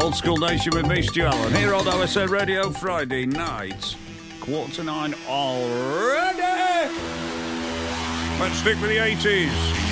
Old School Nation with me, Stu Allen, here on OSN Radio, Friday night, 8:45 already. Let's stick with the 80s.